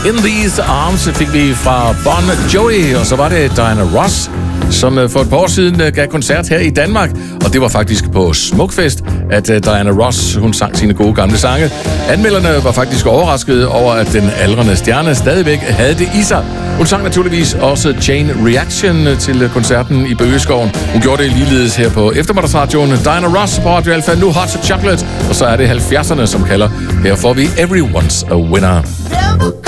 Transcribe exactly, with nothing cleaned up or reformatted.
In These Arms fik vi fra Bon Jovi, og så var det Diana Ross, som for et par år siden gav koncert her i Danmark. Og det var faktisk på Smukfest, at Diana Ross, hun sang sine gode gamle sange. Anmelderne var faktisk overrasket over, at den aldrende stjerne stadigvæk havde det i sig. Hun sang naturligvis også Chain Reaction til koncerten i Bøgeskoven. Hun gjorde det ligeledes her på eftermiddagsradioen. Diana Ross på Radio Alfa, nu Hot Chocolate. Og så er det halvfjerdserne, som kalder. Her får vi Everyone's a Winner.